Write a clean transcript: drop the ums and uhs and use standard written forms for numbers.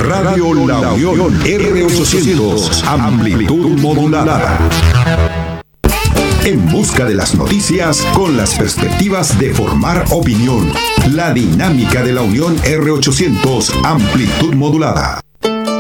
Radio La Unión R800, amplitud modulada. En busca de las noticias con las perspectivas de formar opinión. La dinámica de La Unión R800, amplitud modulada.